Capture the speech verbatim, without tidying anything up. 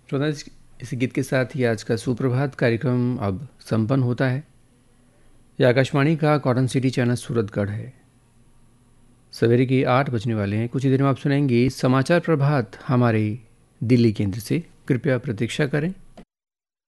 श्रोता, इस इस गीत के साथ ही आज का सुप्रभात कार्यक्रम अब संपन्न होता है। यह आकाशवाणी का कॉटन सिटी चैनल सूरतगढ़ है। सवेरे के आठ बजने वाले हैं। कुछ ही देर में आप सुनेंगे समाचार प्रभात हमारे दिल्ली केंद्र से। कृपया प्रतीक्षा करें।